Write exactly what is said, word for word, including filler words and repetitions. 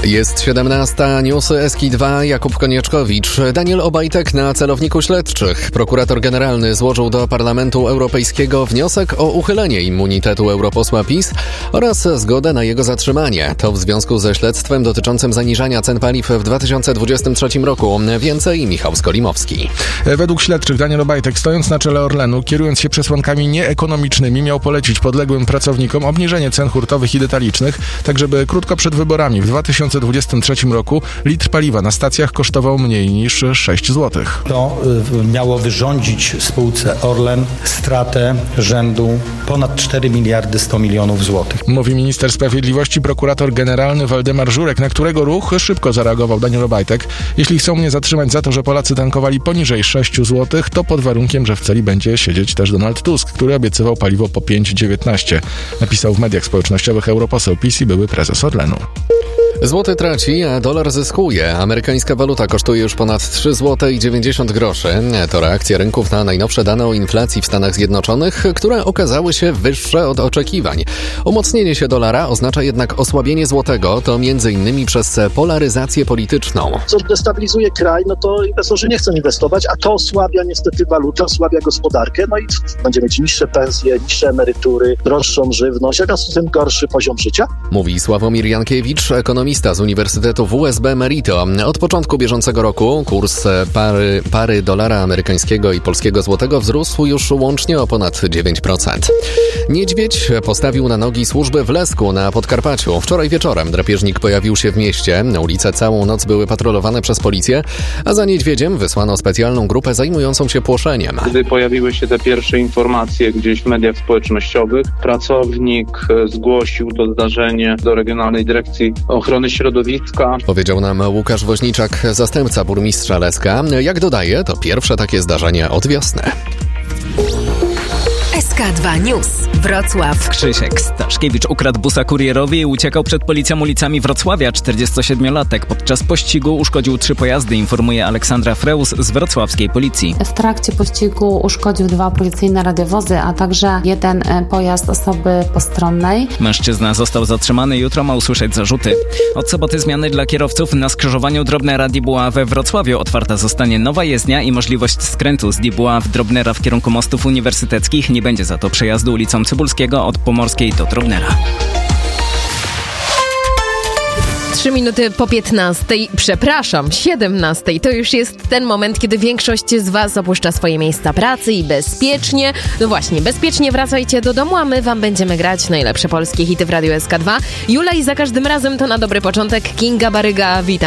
Jest siedemnasta, newsy S K I dwa, Jakub Konieczkowicz. Daniel Obajtek na celowniku śledczych. Prokurator generalny złożył do Parlamentu Europejskiego wniosek o uchylenie immunitetu europosła PiS oraz zgodę na jego zatrzymanie. To w związku ze śledztwem dotyczącym zaniżania cen paliw w dwa tysiące dwudziestym trzecim roku. Więcej Michał Skolimowski. Według śledczych Daniel Obajtek, stojąc na czele Orlenu, kierując się przesłankami nieekonomicznymi, miał polecić podległym pracownikom obniżenie cen hurtowych i detalicznych, tak żeby krótko przed wyborami w dwa tysiące dwudziestym trzecim roku litr paliwa na stacjach kosztował mniej niż sześć złotych. To miało wyrządzić spółce Orlen stratę rzędu ponad cztery miliardy sto milionów złotych. Mówi minister sprawiedliwości, prokurator generalny Waldemar Żurek, na którego ruch szybko zareagował Daniel Obajtek. Jeśli chcą mnie zatrzymać za to, że Polacy tankowali poniżej sześć złotych, to pod warunkiem, że w celi będzie siedzieć też Donald Tusk, który obiecywał paliwo po pięć dziewiętnaście. Napisał w mediach społecznościowych europoseł PiS i były prezes Orlenu. Złoty traci, a dolar zyskuje. Amerykańska waluta kosztuje już ponad trzy złote dziewięćdziesiąt groszy. To reakcja rynków na najnowsze dane o inflacji w Stanach Zjednoczonych, które okazały się wyższe od oczekiwań. Umocnienie się dolara oznacza jednak osłabienie złotego, to między innymi przez polaryzację polityczną. Co destabilizuje kraj, no to inwestorzy nie chcą inwestować, a to osłabia niestety walutę, osłabia gospodarkę, no i będziemy mieć niższe pensje, niższe emerytury, droższą żywność, a z tym gorszy poziom życia. Mówi Sławomir Jankiewicz, ekonomista z Uniwersytetu W S B Merito. Od początku bieżącego roku kurs pary, pary dolara amerykańskiego i polskiego złotego wzrósł już łącznie o ponad dziewięć procent. Niedźwiedź postawił na nogi służby w Lesku na Podkarpaciu. Wczoraj wieczorem drapieżnik pojawił się w mieście. Ulice całą noc były patrolowane przez policję, a za niedźwiedziem wysłano specjalną grupę zajmującą się płoszeniem. Gdy pojawiły się te pierwsze informacje gdzieś w mediach społecznościowych, pracownik zgłosił to zdarzenie do Regionalnej Dyrekcji Ochrony Środowiska. Powiedział nam Łukasz Woźniczak, zastępca burmistrza Leska. Jak dodaje, to pierwsze takie zdarzenie od wiosny. S K dwa News. Wrocław. Krzysiek Staszkiewicz ukradł busa kurierowi i uciekał przed policją ulicami Wrocławia. czterdziestosiedmiolatek podczas pościgu uszkodził trzy pojazdy, informuje Aleksandra Freus z wrocławskiej policji. W trakcie pościgu uszkodził dwa policyjne radiowozy, a także jeden pojazd osoby postronnej. Mężczyzna został zatrzymany, jutro ma usłyszeć zarzuty. Od soboty zmiany dla kierowców. Na skrzyżowaniu Drobnera Dibuła we Wrocławiu otwarta zostanie nowa jezdnia i możliwość skrętu z Dibuła w Drobnera w kierunku mostów uniwersyteckich. Nie będzie za to przejazdu ulicą Cybulskiego od Pomorskiej do Drobnera. Trzy minuty po piętnastej, przepraszam, siedemnastej. To już jest ten moment, kiedy większość z Was opuszcza swoje miejsca pracy i bezpiecznie, no właśnie, bezpiecznie wracajcie do domu, a my Wam będziemy grać najlepsze polskie hity w Radiu S K dwa. Jula i za każdym razem to na dobry początek Kinga Baryga, witam.